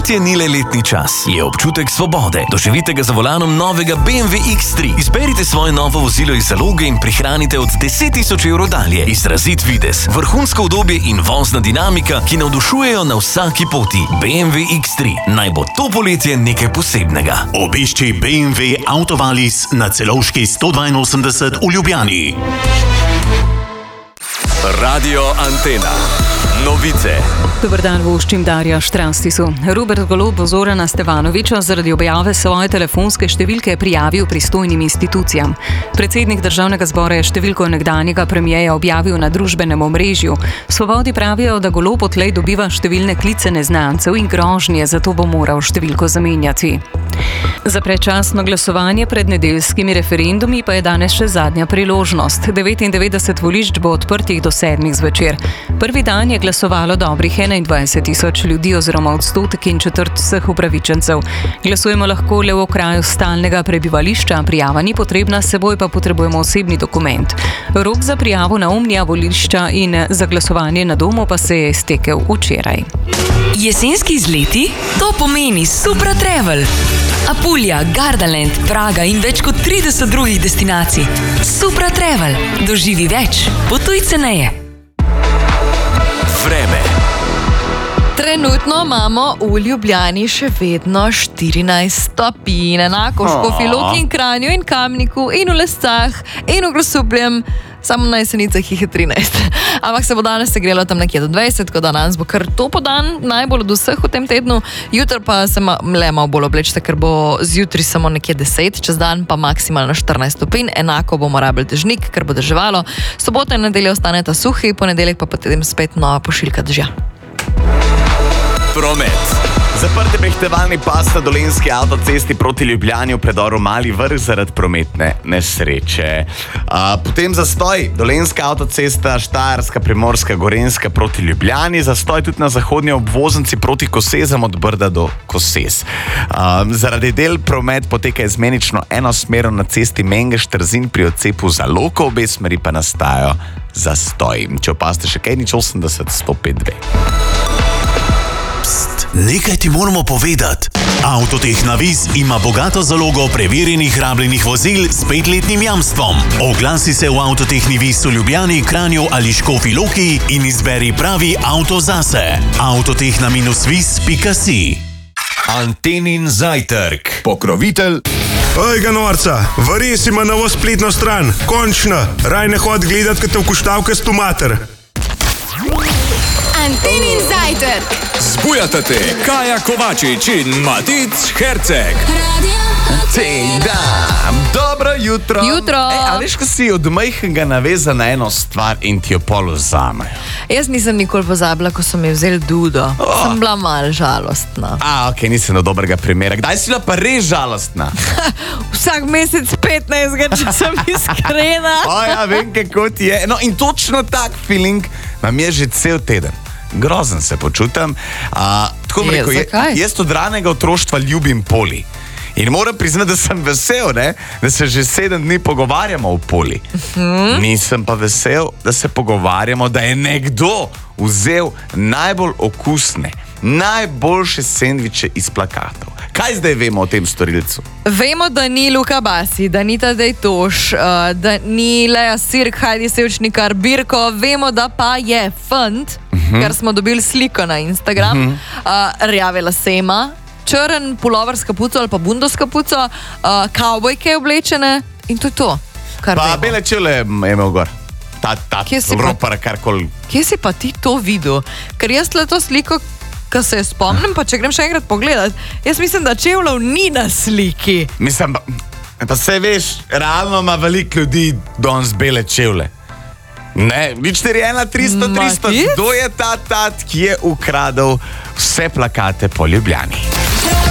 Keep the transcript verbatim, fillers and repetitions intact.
Poletje ni le letni čas, je občutek svobode. Doživite ga za volanom novega B M W X tri. Izberite svoje novo vozilo iz zaloge in prihranite od deset tisoč evrov dalje. Izrazit videz, vrhunsko udobje in vozna dinamika, ki navdušujejo na vsaki poti. B M W X tri. Naj bo to poletje nekaj posebnega. Obišči B M W Autovalis na Celovški sto dvainosemdeset v Ljubljani. Radio Antena. Novice. Dober dan, voščim Darja Štrastisu. Robert Golob bo Zorana Stevanovića zaradi objave svoje telefonske številke prijavil pristojnim institucijam. Predsednik državnega zbora je številko nekdanjega premijeja objavil na družbenem omrežju. Svobodi pravijo, da Golob odtlej dobiva številne klice neznancev in grožnje, zato bo moral številko zamenjati. Za predčasno glasovanje pred nedeljskimi referendumi pa je danes še zadnja priložnost. devetindevetdeset volišč bo odprtih do sedmih zvečer. Prvi dan je glasovalo dobrih enaindvajset tisoč ljudi oziroma odstotek in četrt vseh upravičencev. Glasujemo lahko le v okraju stalnega prebivališča, prijava ni potrebna, s seboj pa potrebujemo osebni dokument. Rok za prijavo na omnija volišča in za glasovanje na domu pa se je iztekel včeraj. Jesenski izleti? To pomeni Supra Travel. Apulja, Gardaland, Praga in več kot trideset drugih destinacij. Supra Travel. Doživi več. Potuj ceneje. Vreme. Trenutno imamo v Ljubljani še vedno štirinajst stopinj, enako v Škofji Loki in Kranju in Kamniku in v Lescah in v Grosupljem, samo na Jesenicah jih je trinajst. Ampak se bo danes segrelo tam nekje do dvajset, tako da danes bo kar topo dan, najbolj od vseh v tem tednu. Jutro pa se ma, le malo bolj oblečite, ker bo zjutri samo nekje deset, čez dan pa maksimalno štirinajst stopinj, enako bomo rabili dežnik, ker bo deževalo. Sobota in nedelja ostaneta suhi, ponedeljek pa potem spet nova pošiljka dežja. Promet. Zaprti prehitevalni pas na Dolenjski avtocesti proti Ljubljani v predoru Mali Vrh zaradi prometne nesreče. A, potem zastoj, Dolenjska avtocesta, Štajerska, Primorska, Gorenjska proti Ljubljani, zastoj tudi na zahodnji obvoznici proti Kosezam od Brda do Kosez. A, zaradi del promet poteka izmenično enosmerno na cesti Mengeš-Trzin pri odcepu Zaloko, obe smeri pa nastajajo zastoj. Če opazite še kaj, nič osemdeset sto pet dve. Nekaj ti moramo povedati. Avtotehna Viz ima bogato zalogo preverjenih rabljenih vozil s petletnim jamstvom. Oglasi se v Avtotehni Viz v Ljubljani, Kranju ali Škofji Loki in izberi pravi avto zase. avtotehna viz pika si. Antenin zajtrk. Pokrovitelj. Oj, ga norca, vares ima novo spletno stran. Končno, raj ne hod gledat, kad te vkuštavka s tomater. Antenin zajtrk. Zbujate te Kaja Kovačič in Matic Herceg. Da, dobro jutro. Jutro. Ej, a veš, ko si od majhnega naveza na eno stvar in ti jo pol vzamejo? Jaz nisem nikoli pozabila, ko so mi vzeli dudo. Oh. Sem bila malo žalostna. A, ok, nisem do dobrega primera. Kdaj si bila pa res žalostna? Vsak mesec petnajstega, če sem iskrena. O ja, vem, kako ti je. No, in točno tak feeling nam je že cel teden. Grozen se počutam. A, tako mi rekel, zakaj? Jaz od ranega otroštva ljubim Poli. In moram priznati, da sem vesel, ne? Da se že sedem dni pogovarjamo o Poli. Uh-huh. Nisem pa vesel, da se pogovarjamo, da je nekdo vzel najbolj okusne, najboljše sendviče iz plakatov. Kaj zdaj vemo o tem storilcu? Vemo, da ni Luka Basi, da ni Tadej Toš, uh, da ni Lea Sirk, Heidi Sevčnikar, Birko. Vemo, da pa je fant, uh-huh. ker smo dobili sliko na Instagram, uh-huh. uh, rjave lase ima, črn pulover s kapuco ali pa bundo s kapuco, uh, kavbojke oblečene in to je to, kar pa vemo. Pa bele čele je imel gor. Ta, ta ropar, karkoli. Kje si pa ti to videl? Ker jaz le to sliko, ko se spomnim, pa če grem še enkrat pogledat, jaz mislim, da čevljev ni na sliki. Mislim, pa, pa se veš, realno ima veliko ljudi danes bele čevlje. Ne, nič štiri ena tristo tristo. Kdo je ta tat, ki je ukradel vse plakate po Ljubljani?